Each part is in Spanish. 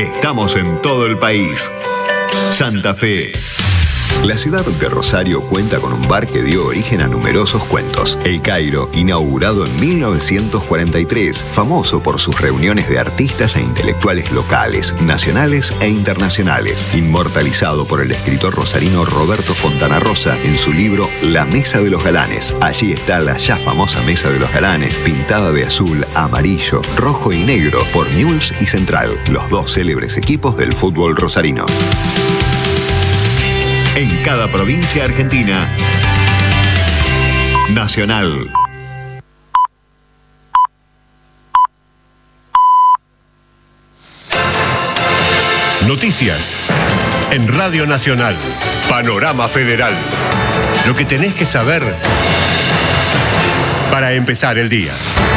Estamos en todo el país. Santa Fe. La ciudad de Rosario cuenta con un bar que dio origen a numerosos cuentos. El Cairo, inaugurado en 1943, famoso por sus reuniones de artistas e intelectuales locales, nacionales e internacionales. Inmortalizado por el escritor rosarino Roberto Fontana Rosa en su libro La Mesa de los Galanes. Allí está la ya famosa Mesa de los Galanes, pintada de azul, amarillo, rojo y negro por Newell's y Central, los dos célebres equipos del fútbol rosarino. En cada provincia argentina, Nacional. Noticias en Radio Nacional. Panorama Federal. Lo que tenés que saber para empezar el día.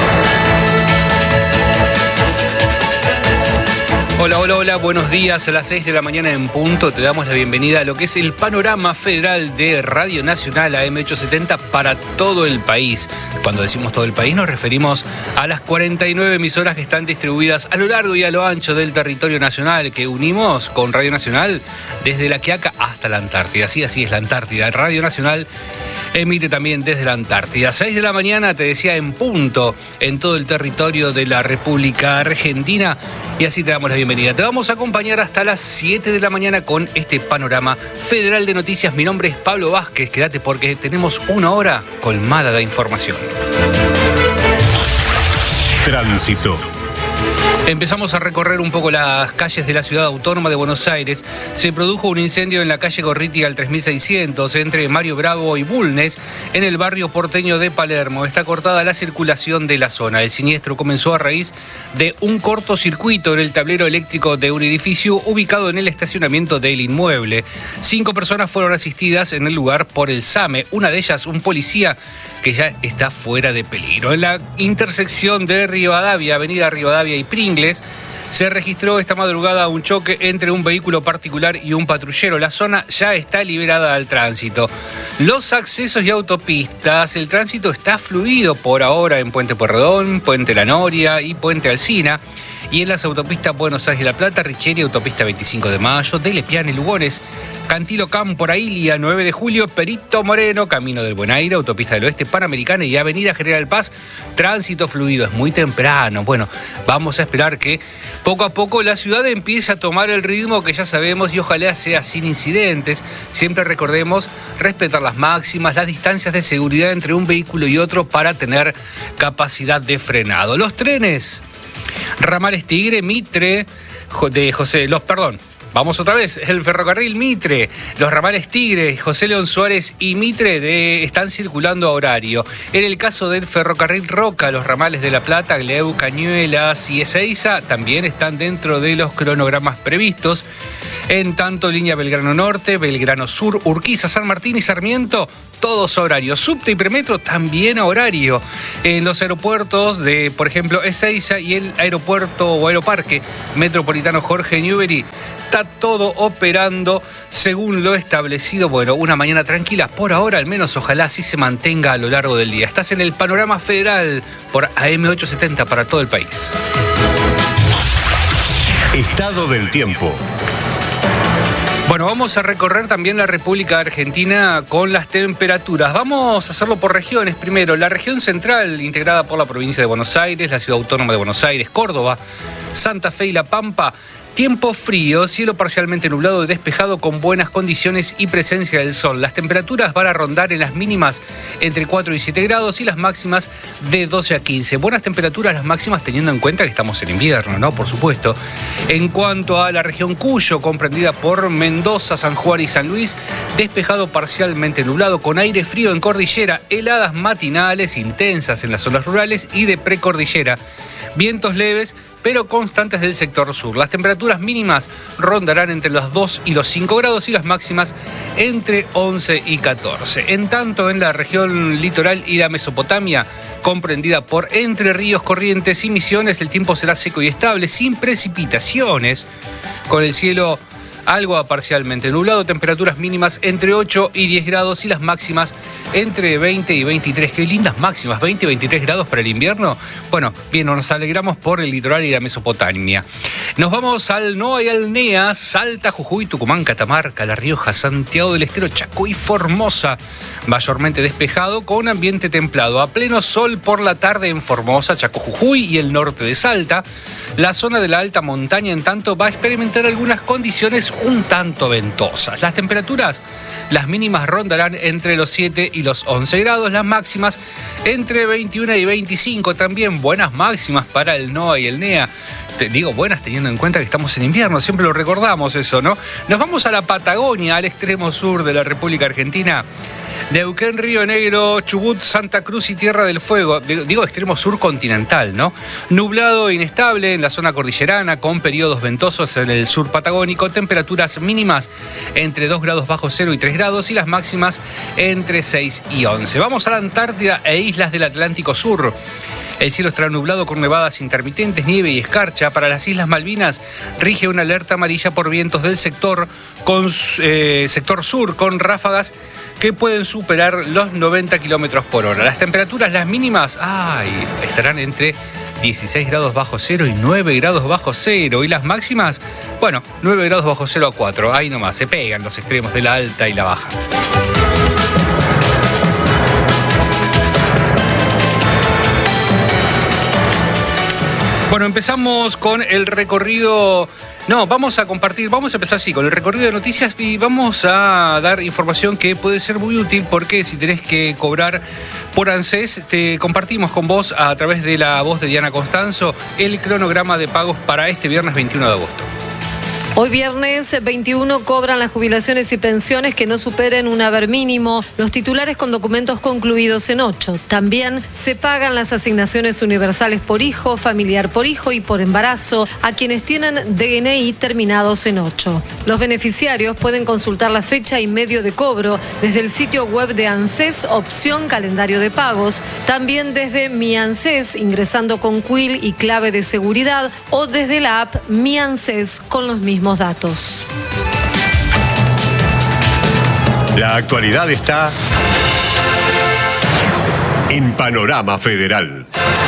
Hola, buenos días. A las 6 de la mañana en punto te damos la bienvenida a lo que es el Panorama Federal de Radio Nacional AM870 para todo el país. Cuando decimos todo el país nos referimos a las 49 emisoras que están distribuidas a lo largo y a lo ancho del territorio nacional, que unimos con Radio Nacional desde La Quiaca hasta la Antártida. Sí, así es la Antártida. Radio Nacional emite también desde la Antártida. 6 de la mañana, te decía, en punto, en todo el territorio de la República Argentina. Y así te damos la bienvenida. Te vamos a acompañar hasta las 7 de la mañana con este Panorama Federal de Noticias. Mi nombre es Pablo Vázquez. Quédate porque tenemos una hora colmada de información. Tránsito. Empezamos a recorrer un poco las calles de la Ciudad Autónoma de Buenos Aires. Se produjo un incendio en la calle Gorriti al 3600, entre Mario Bravo y Bulnes, en el barrio porteño de Palermo. Está cortada la circulación de la zona. El siniestro comenzó a raíz de un cortocircuito en el tablero eléctrico de un edificio ubicado en el estacionamiento del inmueble. 5 personas fueron asistidas en el lugar por el SAME, una de ellas un policía que ya está fuera de peligro. En la intersección de Rivadavia, Avenida Rivadavia y Pringles, se registró esta madrugada un choque entre un vehículo particular y un patrullero. La zona ya está liberada al tránsito. Los accesos y autopistas, el tránsito está fluido por ahora en Puente Pueyrredón, Puente La Noria y Puente Alsina. Y en las autopistas Buenos Aires-La Plata, Richeri, Autopista 25 de Mayo, Delepiane, Lugones, Cantilo Campo, Ilia, 9 de Julio, Perito Moreno, Camino del Buen Aire, Autopista del Oeste, Panamericana y Avenida General Paz, tránsito fluido. Es muy temprano. Bueno, vamos a esperar que poco a poco la ciudad empiece a tomar el ritmo que ya sabemos y ojalá sea sin incidentes. Siempre recordemos respetar las máximas, las distancias de seguridad entre un vehículo y otro para tener capacidad de frenado. Los trenes, ramales Tigre, Mitre, vamos otra vez, el ferrocarril Mitre, los ramales Tigre, José León Suárez y Mitre están circulando a horario. En el caso del ferrocarril Roca, los ramales de La Plata, Gleu, Cañuelas y Ezeiza también están dentro de los cronogramas previstos. En tanto, línea Belgrano Norte, Belgrano Sur, Urquiza, San Martín y Sarmiento, todos a horario. Subte y Premetro también a horario. En los aeropuertos de, por ejemplo, Ezeiza y el aeropuerto o aeroparque metropolitano Jorge Newbery, está todo operando según lo establecido. Bueno, una mañana tranquila por ahora, al menos ojalá así se mantenga a lo largo del día. Estás en el Panorama Federal por AM870 para todo el país. Estado del tiempo. Bueno, vamos a recorrer también la República Argentina con las temperaturas. Vamos a hacerlo por regiones. Primero, la región central, integrada por la provincia de Buenos Aires, la Ciudad Autónoma de Buenos Aires, Córdoba, Santa Fe y La Pampa. Tiempo frío, cielo parcialmente nublado y despejado con buenas condiciones y presencia del sol. Las temperaturas van a rondar en las mínimas entre 4 y 7 grados y las máximas de 12 a 15. Buenas temperaturas las máximas teniendo en cuenta que estamos en invierno, ¿no? Por supuesto. En cuanto a la región Cuyo, comprendida por Mendoza, San Juan y San Luis, despejado parcialmente nublado con aire frío en cordillera, heladas matinales intensas en las zonas rurales y de precordillera. Vientos leves, pero constantes del sector sur. Las temperaturas mínimas rondarán entre los 2 y los 5 grados y las máximas entre 11 y 14. En tanto, en la región litoral y la Mesopotamia, comprendida por Entre Ríos, Corrientes y Misiones, el tiempo será seco y estable, sin precipitaciones, con el cielo algo parcialmente nublado, temperaturas mínimas entre 8 y 10 grados y las máximas entre 20 y 23. Qué lindas máximas, 20 y 23 grados para el invierno. Bueno, bien, nos alegramos por el litoral y la Mesopotamia. Nos vamos al NOA y al NEA, Salta, Jujuy, Tucumán, Catamarca, La Rioja, Santiago del Estero, Chaco y Formosa. Mayormente despejado con ambiente templado. A pleno sol por la tarde en Formosa, Chaco, Jujuy y el norte de Salta. La zona de la alta montaña, en tanto, va a experimentar algunas condiciones un tanto ventosas. Las temperaturas, las mínimas rondarán entre los 7 y los 11 grados, las máximas entre 21 y 25. También buenas máximas para el NOA y el NEA. Te digo buenas teniendo en cuenta que estamos en invierno, siempre lo recordamos eso, ¿no? Nos vamos a la Patagonia, al extremo sur de la República Argentina. Neuquén, Río Negro, Chubut, Santa Cruz y Tierra del Fuego, digo extremo sur continental, ¿no? Nublado e inestable en la zona cordillerana, con periodos ventosos en el sur patagónico, temperaturas mínimas entre 2 grados bajo cero y 3 grados y las máximas entre 6 y 11. Vamos a la Antártida e islas del Atlántico Sur. El cielo estará nublado con nevadas intermitentes, nieve y escarcha. Para las Islas Malvinas rige una alerta amarilla por vientos del sector sur, con ráfagas que pueden superar los 90 kilómetros por hora. Las temperaturas, las mínimas, estarán entre 16 grados bajo cero y 9 grados bajo cero. Y las máximas, 9 grados bajo cero a 4. Ahí nomás, se pegan los extremos de la alta y la baja. Bueno, empezamos con el recorrido. Vamos a empezar así, con el recorrido de noticias y vamos a dar información que puede ser muy útil porque si tenés que cobrar por ANSES, te compartimos con vos a través de la voz de Diana Constanzo el cronograma de pagos para este viernes 21 de agosto. Hoy viernes 21 cobran las jubilaciones y pensiones que no superen un haber mínimo, los titulares con documentos concluidos en 8. También se pagan las asignaciones universales por hijo, familiar por hijo y por embarazo a quienes tienen DNI terminados en 8. Los beneficiarios pueden consultar la fecha y medio de cobro desde el sitio web de ANSES, opción calendario de pagos, también desde Mi ANSES ingresando con CUIL y clave de seguridad o desde la app Mi ANSES con los mismos datos. La actualidad está en Panorama Federal.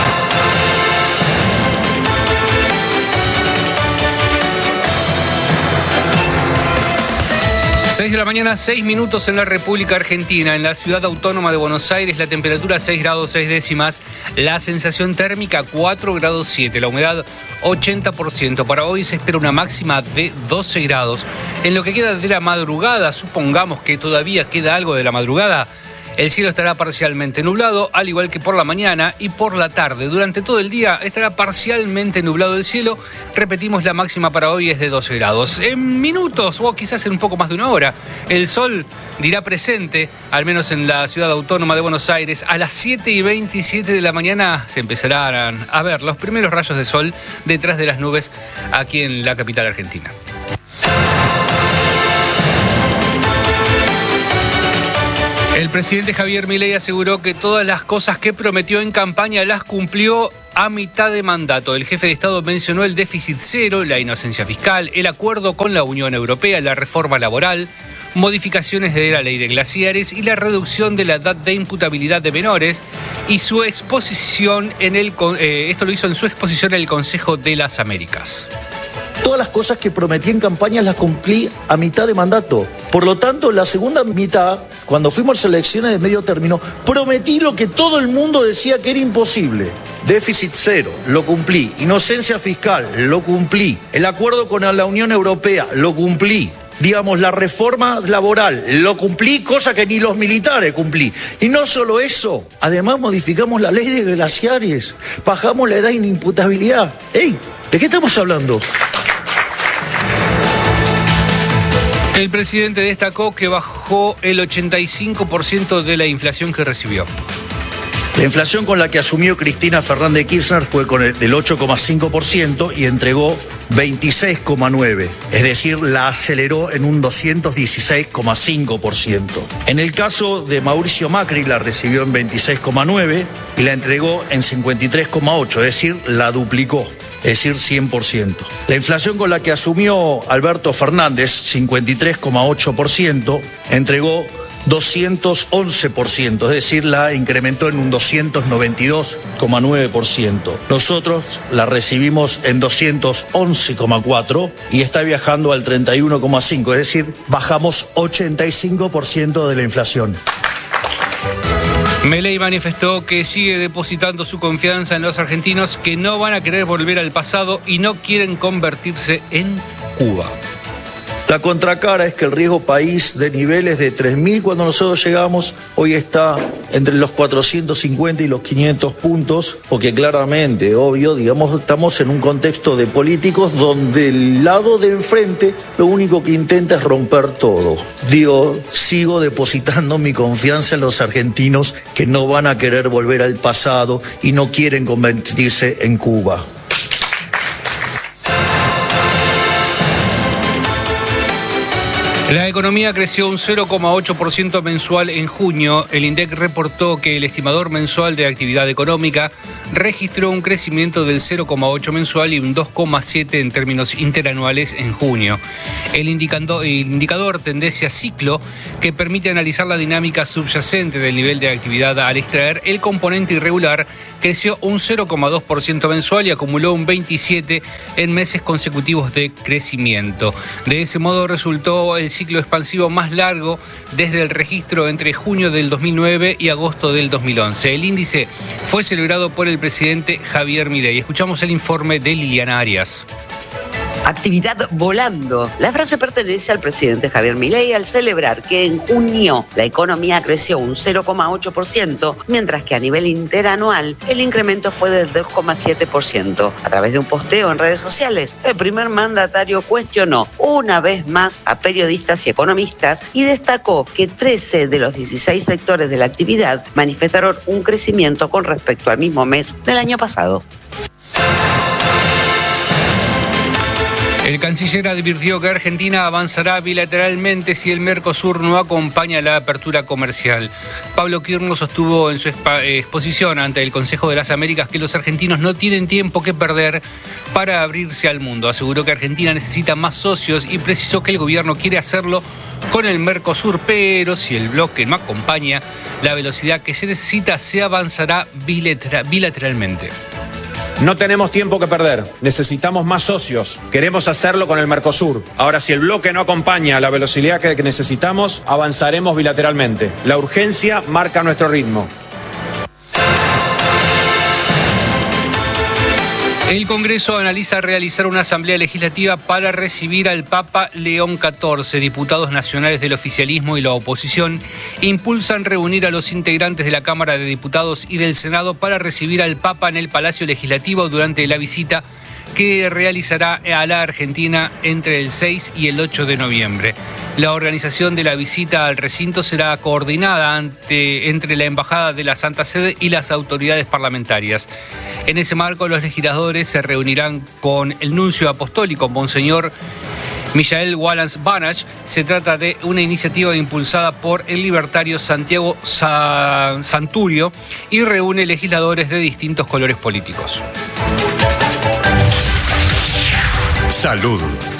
6 de la mañana, 6 minutos en la República Argentina. En la ciudad autónoma de Buenos Aires, la temperatura 6 grados 6 décimas, la sensación térmica 4 grados 7, la humedad 80%. Para hoy se espera una máxima de 12 grados. En lo que queda de la madrugada, supongamos que todavía queda algo de la madrugada, el cielo estará parcialmente nublado, al igual que por la mañana y por la tarde. Durante todo el día estará parcialmente nublado el cielo. Repetimos, la máxima para hoy es de 12 grados. En minutos, o quizás en un poco más de una hora, el sol dirá presente, al menos en la ciudad autónoma de Buenos Aires. A las 7:27 de la mañana se empezarán a ver los primeros rayos de sol detrás de las nubes aquí en la capital argentina. El presidente Javier Milei aseguró que todas las cosas que prometió en campaña las cumplió a mitad de mandato. El jefe de Estado mencionó el déficit cero, la inocencia fiscal, el acuerdo con la Unión Europea, la reforma laboral, modificaciones de la ley de glaciares y la reducción de la edad de imputabilidad de menores. Y su exposición esto lo hizo en su exposición en el Consejo de las Américas. Todas las cosas que prometí en campaña las cumplí a mitad de mandato. Por lo tanto, la segunda mitad, cuando fuimos a elecciones de medio término, prometí lo que todo el mundo decía que era imposible. Déficit cero, lo cumplí. Inocencia fiscal, lo cumplí. El acuerdo con la Unión Europea, lo cumplí. Digamos, la reforma laboral, lo cumplí, cosa que ni los militares cumplí. Y no solo eso, además modificamos la ley de glaciares, bajamos la edad de inimputabilidad. ¡Ey! ¿De qué estamos hablando? El presidente destacó que bajó el 85% de la inflación que recibió. La inflación con la que asumió Cristina Fernández de Kirchner fue del 8,5% y entregó 26,9%. Es decir, la aceleró en un 216,5%. En el caso de Mauricio Macri la recibió en 26,9% y la entregó en 53,8%, es decir, la duplicó. Es decir, 100%. La inflación con la que asumió Alberto Fernández, 53,8%, entregó 211%, es decir, la incrementó en un 292,9%. Nosotros la recibimos en 211,4% y está viajando al 31,5%, es decir, bajamos 85% de la inflación. Milei manifestó que sigue depositando su confianza en los argentinos que no van a querer volver al pasado y no quieren convertirse en Cuba. La contracara es que el riesgo país de niveles de 3.000 cuando nosotros llegamos, hoy está entre los 450 y los 500 puntos, porque claramente, obvio, digamos, estamos en un contexto de políticos donde el lado de enfrente lo único que intenta es romper todo. Sigo depositando mi confianza en los argentinos que no van a querer volver al pasado y no quieren convertirse en Cuba. La economía creció un 0,8% mensual en junio. El INDEC reportó que el estimador mensual de actividad económica registró un crecimiento del 0,8% mensual y un 2,7% en términos interanuales en junio. El indicador tendencia ciclo, que permite analizar la dinámica subyacente del nivel de actividad al extraer el componente irregular, creció un 0,2% mensual y acumuló un 27% en meses consecutivos de crecimiento. De ese modo resultó el ciclo expansivo más largo desde el registro entre junio del 2009 y agosto del 2011. El índice fue celebrado por el presidente Javier Milei. Escuchamos el informe de Liliana Arias. Actividad volando. La frase pertenece al presidente Javier Milei al celebrar que en junio la economía creció un 0,8%, mientras que a nivel interanual el incremento fue del 2,7%. A través de un posteo en redes sociales, el primer mandatario cuestionó una vez más a periodistas y economistas y destacó que 13 de los 16 sectores de la actividad manifestaron un crecimiento con respecto al mismo mes del año pasado. El canciller advirtió que Argentina avanzará bilateralmente si el Mercosur no acompaña la apertura comercial. Pablo Kirno sostuvo en su exposición ante el Consejo de las Américas que los argentinos no tienen tiempo que perder para abrirse al mundo. Aseguró que Argentina necesita más socios y precisó que el gobierno quiere hacerlo con el Mercosur, pero si el bloque no acompaña la velocidad que se necesita, se avanzará bilateralmente. No tenemos tiempo que perder, necesitamos más socios, queremos hacerlo con el Mercosur. Ahora, si el bloque no acompaña la velocidad que necesitamos, avanzaremos bilateralmente. La urgencia marca nuestro ritmo. El Congreso analiza realizar una asamblea legislativa para recibir al Papa León XIV. Diputados nacionales del oficialismo y la oposición impulsan reunir a los integrantes de la Cámara de Diputados y del Senado para recibir al Papa en el Palacio Legislativo durante la visita que realizará a la Argentina entre el 6 y el 8 de noviembre. La organización de la visita al recinto será coordinada entre la Embajada de la Santa Sede y las autoridades parlamentarias. En ese marco, los legisladores se reunirán con el nuncio apostólico, Monseñor Michael Wallace Banach. Se trata de una iniciativa impulsada por el libertario Santiago Santurio y reúne legisladores de distintos colores políticos. Salud.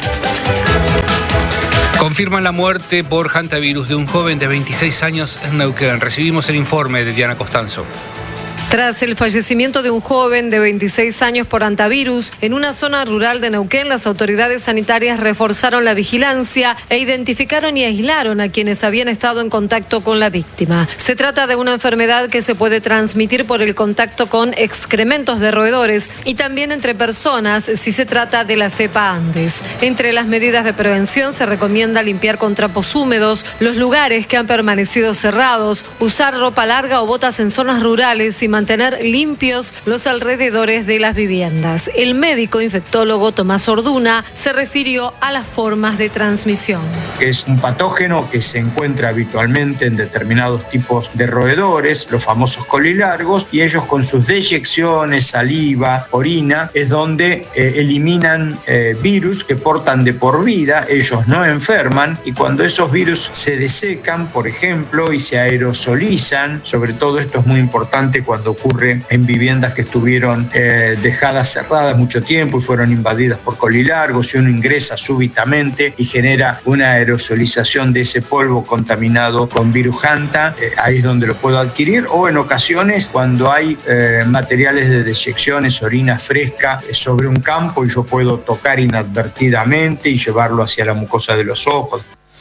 Confirman la muerte por hantavirus de un joven de 26 años en Neuquén. Recibimos el informe de Diana Costanzo. Tras el fallecimiento de un joven de 26 años por hantavirus en una zona rural de Neuquén, las autoridades sanitarias reforzaron la vigilancia e identificaron y aislaron a quienes habían estado en contacto con la víctima. Se trata de una enfermedad que se puede transmitir por el contacto con excrementos de roedores y también entre personas si se trata de la cepa Andes. Entre las medidas de prevención se recomienda limpiar con trapos húmedos los lugares que han permanecido cerrados, usar ropa larga o botas en zonas rurales y mantener limpios los alrededores de las viviendas. El médico infectólogo Tomás Orduna se refirió a las formas de transmisión. Es un patógeno que se encuentra habitualmente en determinados tipos de roedores, los famosos colilargos, y ellos con sus deyecciones, saliva, orina, es donde eliminan virus que portan de por vida. Ellos no enferman, y cuando esos virus se desecan, por ejemplo, y se aerosolizan, sobre todo esto es muy importante cuando cuando ocurre en viviendas que estuvieron dejadas cerradas mucho tiempo y fueron invadidas por colilargos, y uno ingresa súbitamente y genera una aerosolización de ese polvo contaminado con virus Hanta, ahí es donde lo puedo adquirir, o en ocasiones cuando hay materiales de deyecciones, orina fresca sobre un campo y yo puedo tocar inadvertidamente y llevarlo hacia la mucosa de los ojos.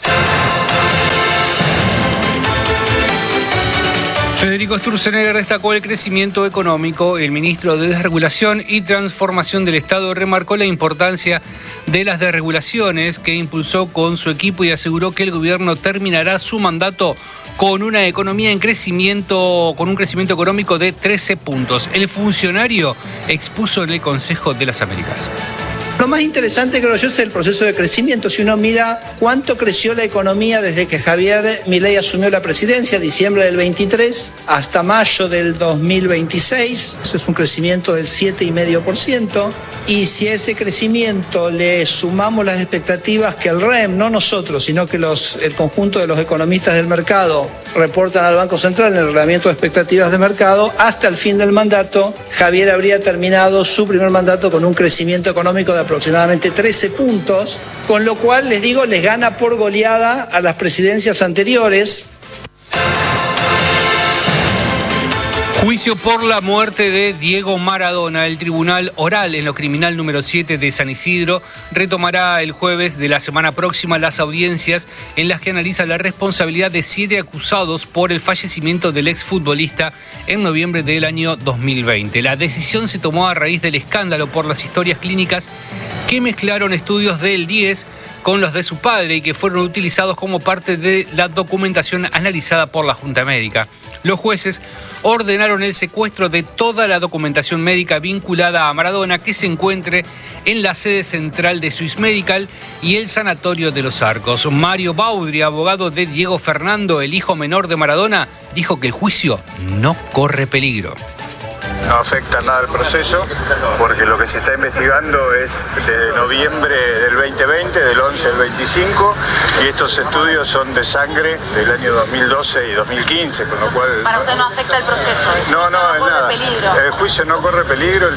Federico Sturzenegger destacó el crecimiento económico. El ministro de Desregulación y Transformación del Estado remarcó la importancia de las desregulaciones que impulsó con su equipo y aseguró que el gobierno terminará su mandato con una economía en crecimiento, con un crecimiento económico de 13 puntos. El funcionario expuso en el Consejo de las Américas. Lo más interesante, creo yo, es el proceso de crecimiento. Si uno mira cuánto creció la economía desde que Javier Milei asumió la presidencia, diciembre del 23 hasta mayo del 2026, eso es un crecimiento del 7,5%. Y si a ese crecimiento le sumamos las expectativas que el REM, no nosotros, sino que el conjunto de los economistas del mercado reportan al Banco Central en el reglamento de expectativas de mercado, hasta el fin del mandato, Javier habría terminado su primer mandato con un crecimiento económico de aproximadamente 13 puntos, con lo cual, les digo, les gana por goleada a las presidencias anteriores. Juicio por la muerte de Diego Maradona. El Tribunal Oral en lo Criminal número 7 de San Isidro retomará el jueves de la semana próxima las audiencias en las que analiza la responsabilidad de 7 acusados por el fallecimiento del exfutbolista en noviembre del año 2020. La decisión se tomó a raíz del escándalo por las historias clínicas que mezclaron estudios del 10 con los de su padre y que fueron utilizados como parte de la documentación analizada por la Junta Médica. Los jueces ordenaron el secuestro de toda la documentación médica vinculada a Maradona que se encuentre en la sede central de Swiss Medical y el Sanatorio de los Arcos. Mario Baudri, abogado de Diego Fernando, el hijo menor de Maradona, dijo que el juicio no corre peligro. No afecta nada al proceso porque lo que se está investigando es de noviembre del 2020, del 11 al 25, y estos estudios son de sangre del año 2012 y 2015, con lo cual... ¿Para usted no afecta el proceso? No, nada. Peligro. El juicio no corre peligro.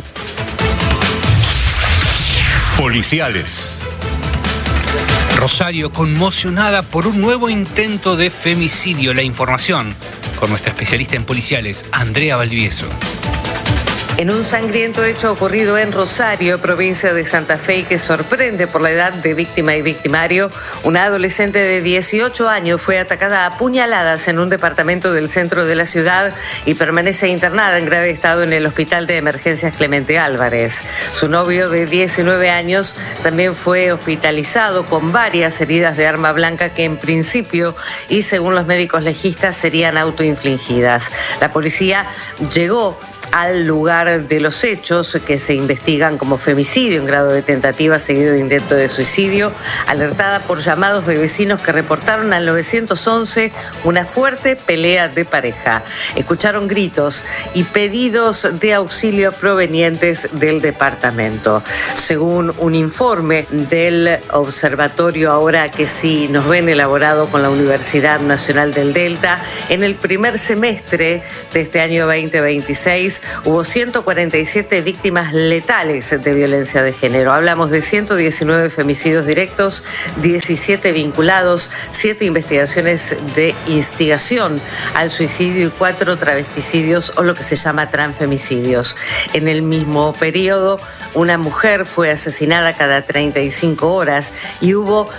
Policiales. Rosario conmocionada por un nuevo intento de femicidio. La información con nuestra especialista en policiales, Andrea Valdivieso. En un sangriento hecho ocurrido en Rosario, provincia de Santa Fe, y que sorprende por la edad de víctima y victimario, una adolescente de 18 años fue atacada a puñaladas en un departamento del centro de la ciudad y permanece internada en grave estado en el Hospital de Emergencias Clemente Álvarez. Su novio de 19 años también fue hospitalizado con varias heridas de arma blanca que en principio y según los médicos legistas serían autoinfligidas. La policía llegó al lugar de los hechos, que se investigan como femicidio en grado de tentativa seguido de intento de suicidio, alertada por llamados de vecinos que reportaron al 911 una fuerte pelea de pareja. Escucharon gritos y pedidos de auxilio provenientes del departamento. Según un informe del observatorio, ahora que sí nos ven elaborado con la Universidad Nacional del Delta, en el primer semestre de este año 2026 hubo 147 víctimas letales de violencia de género. Hablamos de 119 femicidios directos, 17 vinculados, 7 investigaciones de instigación al suicidio y 4 travesticidios o lo que se llama transfemicidios. En el mismo periodo, una mujer fue asesinada cada 35 horas y hubo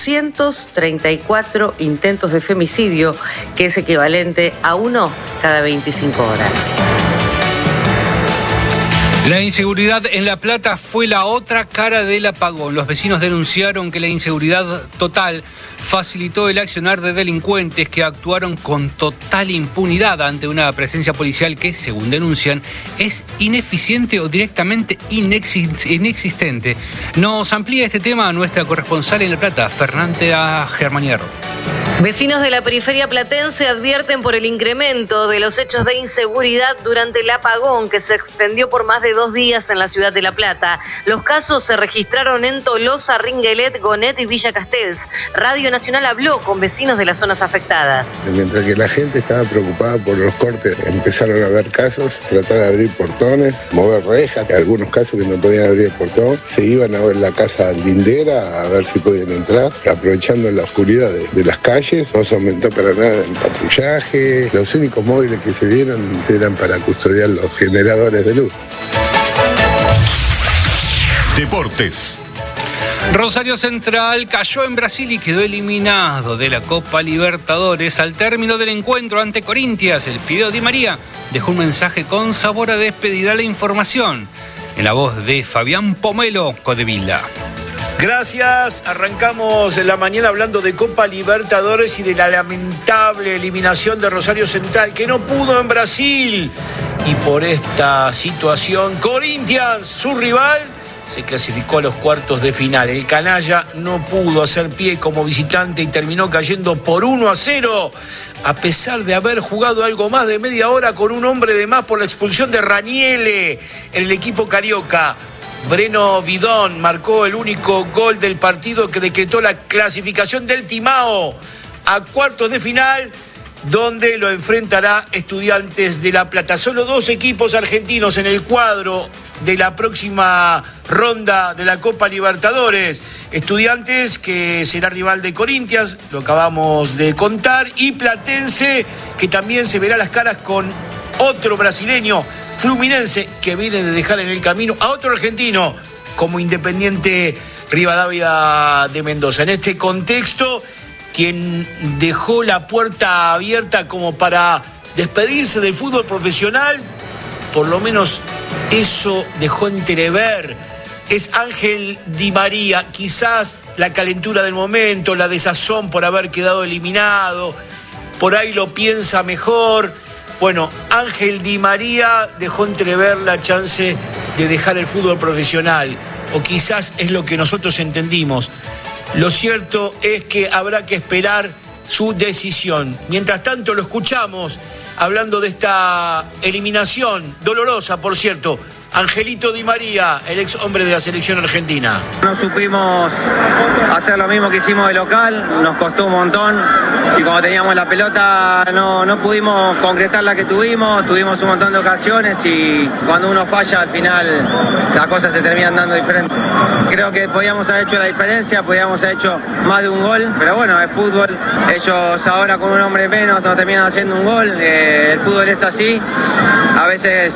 234 intentos de femicidio, que es equivalente a uno cada 25 horas. La inseguridad en La Plata fue la otra cara del apagón. Los vecinos denunciaron que la inseguridad total facilitó el accionar de delincuentes que actuaron con total impunidad ante una presencia policial que, según denuncian, es ineficiente o directamente inexistente. Nos amplía este tema nuestra corresponsal en La Plata, Fernanda Germaniero. Vecinos de la periferia platense advierten por el incremento de los hechos de inseguridad durante el apagón que se extendió por más de 2 días en la ciudad de La Plata. Los casos se registraron en Tolosa, Ringuelet, Gonet y Villa Castells. Radio Nacional habló con vecinos de las zonas afectadas. Mientras que la gente estaba preocupada por los cortes, empezaron a haber casos, tratar de abrir portones, mover rejas, en algunos casos que no podían abrir el portón, se iban a ver la casa lindera a ver si podían entrar, aprovechando la oscuridad de las calles. No se aumentó para nada el patrullaje. Los únicos móviles que se vieron eran para custodiar los generadores de luz. Deportes. Rosario Central cayó en Brasil y quedó eliminado de la Copa Libertadores. Al término del encuentro ante Corinthians, el Fideo Di María dejó un mensaje con sabor a despedida. La información en la voz de Fabián Pomelo Codevila. Gracias, arrancamos la mañana hablando de Copa Libertadores y de la lamentable eliminación de Rosario Central, que no pudo en Brasil. Y por esta situación, Corinthians, su rival, se clasificó a los cuartos de final. El canalla no pudo hacer pie como visitante y terminó cayendo por 1-0, a pesar de haber jugado algo más de media hora con un hombre de más por la expulsión de Raniele en el equipo carioca. Breno Bidón marcó el único gol del partido que decretó la clasificación del Timao a cuartos de final, donde lo enfrentará Estudiantes de La Plata. Solo 2 equipos argentinos en el cuadro de la próxima ronda de la Copa Libertadores. Estudiantes, que será rival de Corinthians, lo acabamos de contar, y Platense, que también se verá las caras con otro brasileño, Fluminense, que viene de dejar en el camino a otro argentino como Independiente Rivadavia de Mendoza. En este contexto, quien dejó la puerta abierta como para despedirse del fútbol profesional, por lo menos eso dejó entrever, es Ángel Di María. Quizás la calentura del momento, la desazón por haber quedado eliminado, por ahí lo piensa mejor. Bueno, Ángel Di María dejó entrever la chance de dejar el fútbol profesional, o quizás es lo que nosotros entendimos. Lo cierto es que habrá que esperar su decisión. Mientras tanto, lo escuchamos hablando de esta eliminación dolorosa, por cierto. Angelito Di María, el ex hombre de la selección argentina. No supimos hacer lo mismo que hicimos de local, nos costó un montón y como teníamos la pelota no pudimos concretar la que tuvimos un montón de ocasiones y cuando uno falla al final las cosas se terminan dando diferentes. Creo que podíamos haber hecho la diferencia, podíamos haber hecho más de un gol, pero bueno, es fútbol, ellos ahora con un hombre menos no terminan haciendo un gol, el fútbol es así, a veces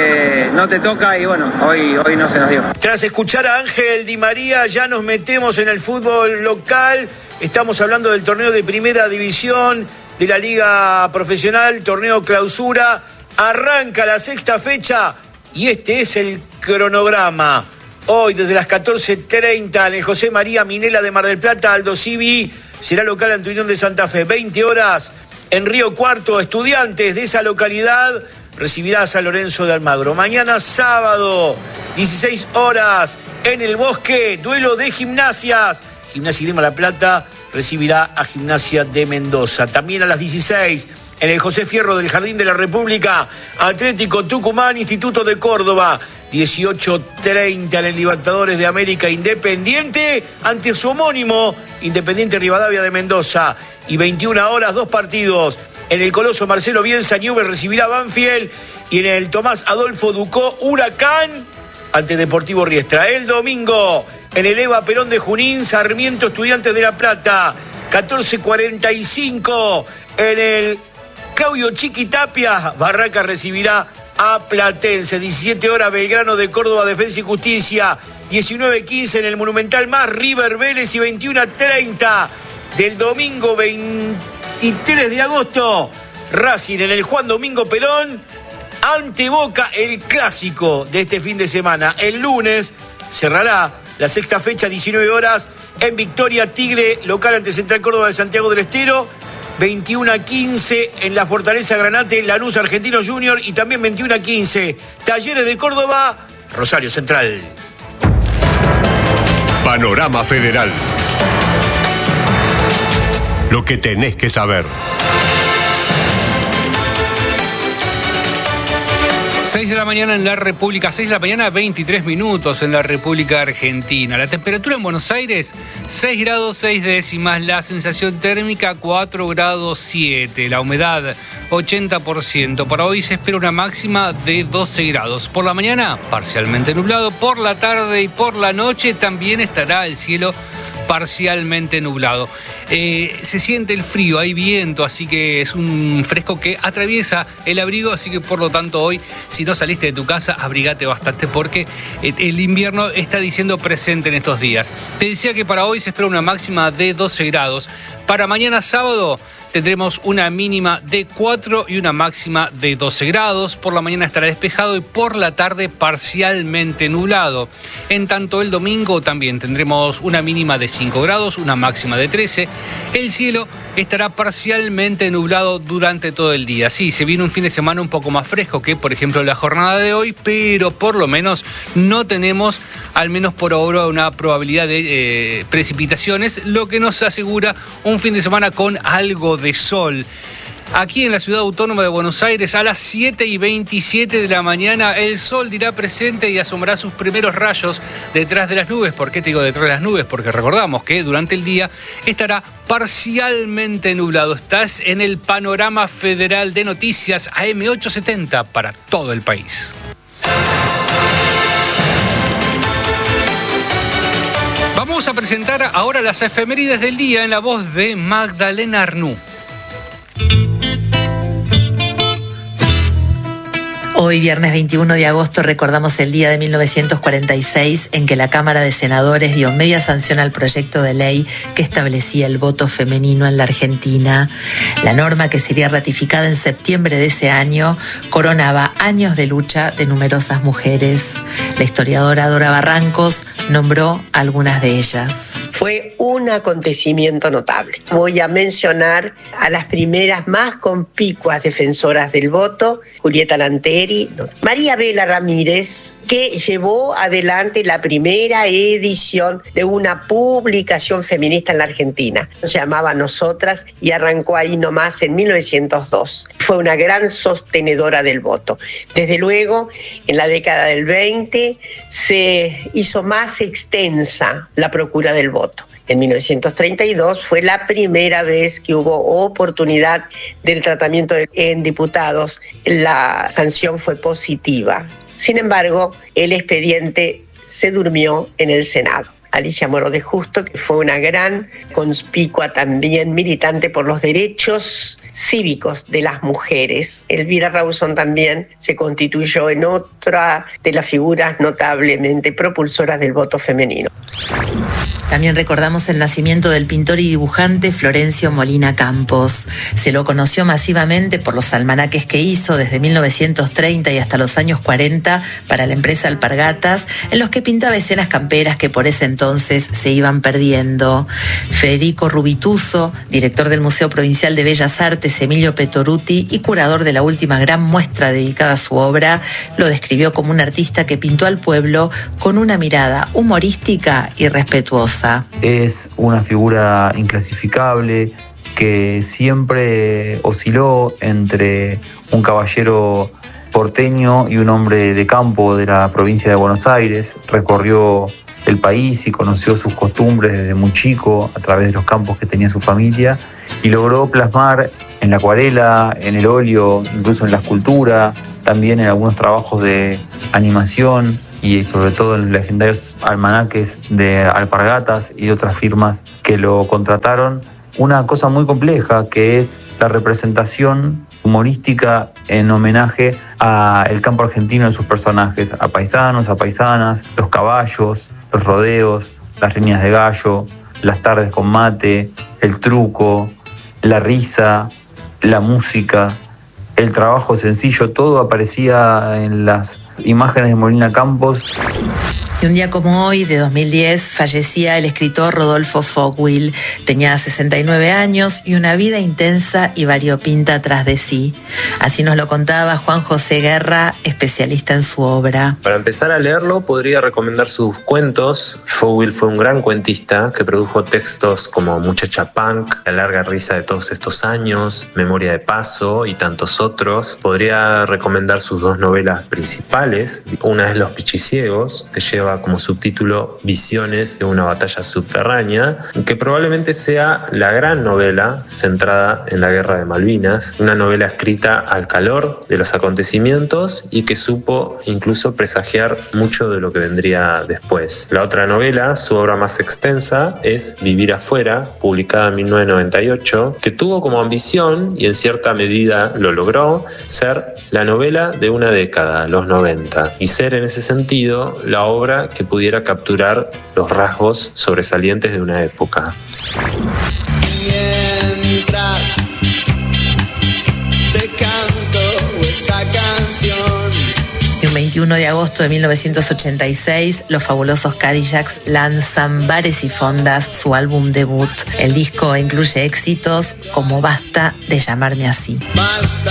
no te toca y bueno, hoy no se nos dio. Tras escuchar a Ángel Di María, ya nos metemos en el fútbol local. Estamos hablando del torneo de primera división de la Liga Profesional, torneo clausura. Arranca la 6ª fecha y este es el cronograma. Hoy, desde las 14:30, en el José María Minela de Mar del Plata, Aldo Civi será local ante Unión de Santa Fe. 20 horas en Río Cuarto, Estudiantes de esa localidad recibirá a San Lorenzo de Almagro. Mañana sábado, 16 horas, en el Bosque, duelo de gimnasias. Gimnasia y Grima La Plata recibirá a Gimnasia de Mendoza. También a las 16, en el José Fierro del Jardín de la República, Atlético Tucumán, Instituto de Córdoba. 18:30 en el Libertadores de América, Independiente ante su homónimo, Independiente Rivadavia de Mendoza. Y 21 horas, 2 partidos. En el Coloso Marcelo Bielsa, Newell's recibirá a Banfield. Y en el Tomás Adolfo Ducó, Huracán ante Deportivo Riestra. El domingo, en el Eva Perón de Junín, Sarmiento Estudiantes de La Plata. 14:45 en el Claudio Chiquitapia, Barraca recibirá a Platense. 17 horas, Belgrano de Córdoba, Defensa y Justicia. 19:15 en el Monumental más River Vélez. Y 21:30 del domingo 23 de agosto, Racing en el Juan Domingo Perón ante Boca, el clásico de este fin de semana. El lunes cerrará la 6ª fecha, 19 horas, en Victoria, Tigre, local ante Central Córdoba de Santiago del Estero. 21:15 en la Fortaleza Granate, Lanús Argentino Junior. Y también 21:15, Talleres de Córdoba, Rosario Central. Panorama Federal. Lo que tenés que saber. 6 de la mañana en la República, 6 de la mañana, 23 minutos en la República Argentina. La temperatura en Buenos Aires, 6 grados 6 décimas. La sensación térmica, 4 grados 7. La humedad, 80%. Para hoy se espera una máxima de 12 grados. Por la mañana, parcialmente nublado. Por la tarde y por la noche también estará el cielo parcialmente nublado. Se siente el frío, hay viento, así que es un fresco que atraviesa el abrigo, así que por lo tanto hoy, si no saliste de tu casa, abrigate bastante porque el invierno está diciendo presente en estos días. Te decía que para hoy se espera una máxima de 12 grados. Para mañana sábado tendremos una mínima de 4 y una máxima de 12 grados. Por la mañana estará despejado y por la tarde parcialmente nublado. En tanto el domingo también tendremos una mínima de 5 grados, una máxima de 13. El cielo estará parcialmente nublado durante todo el día. Sí, se viene un fin de semana un poco más fresco que, por ejemplo, la jornada de hoy, pero por lo menos no tenemos, al menos por ahora, una probabilidad de precipitaciones, lo que nos asegura un fin de semana con algo de sol. Aquí en la Ciudad Autónoma de Buenos Aires, a las 7:27 de la mañana, el sol dirá presente y asomará sus primeros rayos detrás de las nubes. ¿Por qué te digo detrás de las nubes? Porque recordamos que durante el día estará parcialmente nublado. Estás en el Panorama Federal de Noticias AM870 para todo el país. Vamos a presentar ahora las efemérides del día en la voz de Magdalena Arnú. Hoy, viernes 21 de agosto, recordamos el día de 1946 en que la Cámara de Senadores dio media sanción al proyecto de ley que establecía el voto femenino en la Argentina. La norma, que sería ratificada en septiembre de ese año, coronaba años de lucha de numerosas mujeres. La historiadora Dora Barrancos nombró algunas de ellas. Fue un acontecimiento notable. Voy a mencionar a las primeras más conspicuas defensoras del voto: Julieta Lanteri, María Bela Ramírez, que llevó adelante la primera edición de una publicación feminista en la Argentina. Se llamaba Nosotras y arrancó ahí nomás en 1902. Fue una gran sostenedora del voto. Desde luego, en la década del 20 se hizo más extensa la procura del voto. En 1932 fue la primera vez que hubo oportunidad del tratamiento en diputados. La sanción fue positiva. Sin embargo, el expediente se durmió en el Senado. Alicia Moro de Justo, que fue una gran conspicua también militante por los derechos cívicos de las mujeres. Elvira Rawson también se constituyó en otra de las figuras notablemente propulsoras del voto femenino. También recordamos el nacimiento del pintor y dibujante Florencio Molina Campos. Se lo conoció masivamente por los almanaques que hizo desde 1930 y hasta los años 40 para la empresa Alpargatas, en los que pintaba escenas camperas que por ese entonces se iban perdiendo. Federico Rubituso, director del Museo Provincial de Bellas Artes Emilio Petoruti y curador de la última gran muestra dedicada a su obra, lo describió como un artista que pintó al pueblo con una mirada humorística y respetuosa. Es una figura inclasificable que siempre osciló entre un caballero porteño y un hombre de campo de la provincia de Buenos Aires. Recorrió el país y conoció sus costumbres desde muy chico a través de los campos que tenía su familia y logró plasmar en la acuarela, en el óleo, incluso en la escultura, también en algunos trabajos de animación y sobre todo en los legendarios almanaques de Alpargatas y de otras firmas que lo contrataron. Una cosa muy compleja que es la representación humorística en homenaje al campo argentino en sus personajes, a paisanos, a paisanas, los caballos, los rodeos, las riñas de gallo, las tardes con mate, el truco, la risa, la música, el trabajo sencillo, todo aparecía en las imágenes de Molina Campos. Y un día como hoy, de 2010, fallecía el escritor Rodolfo Fogwill. Tenía 69 años y una vida intensa y variopinta tras de sí. Así nos lo contaba Juan José Guerra, especialista en su obra. Para empezar a leerlo, podría recomendar sus cuentos. Fogwill fue un gran cuentista que produjo textos como Muchacha Punk, La larga risa de todos estos años, Memoria de paso y tantos otros. Podría recomendar sus dos novelas principales. Una es Los Pichiciegos, que lleva como subtítulo Visiones de una batalla subterránea, que probablemente sea la gran novela centrada en la Guerra de Malvinas, una novela escrita al calor de los acontecimientos y que supo incluso presagiar mucho de lo que vendría después. La otra novela, su obra más extensa, es Vivir afuera, publicada en 1998, que tuvo como ambición, y en cierta medida lo logró, ser la novela de una década, los 90, y ser en ese sentido la obra que pudiera capturar los rasgos sobresalientes de una época. Mientras te canto esta canción. Y un 21 de agosto de 1986, los fabulosos Cadillacs lanzan Bares y Fondas, su álbum debut. El disco incluye éxitos como Basta de llamarme así.